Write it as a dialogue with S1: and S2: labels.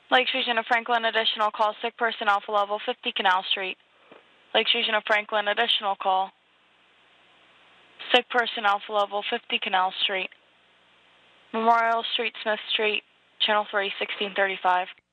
S1: Lakes Region of Franklin, additional call, sick person, Alpha Level 50 Canal Street. Lakes Region of Franklin, additional call. Sick person, Alpha Level 50 Canal Street. Memorial Street, Smith Street, Channel 3, 1635.